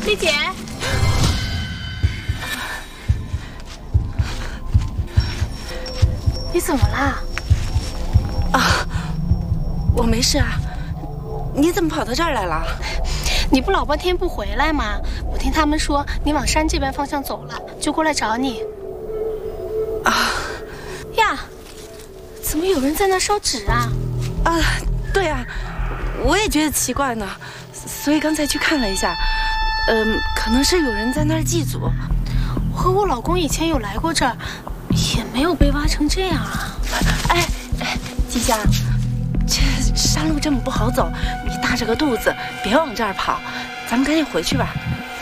丽姐，你怎么啦？ 啊，我没事啊。你怎么跑到这儿来了？ 你不老半天不回来吗？我听他们说你往山这边方向走了，就过来找你。 啊， 呀，怎么有人在那烧纸啊？ 啊，对啊，我也觉得奇怪呢，所以刚才去看了一下。可能是有人在那儿祭祖。 我和我老公以前有来过这儿，也没有被挖成这样啊。 哎，季香，这山路这么不好走，你大着个肚子，别往这儿跑，咱们赶紧回去吧。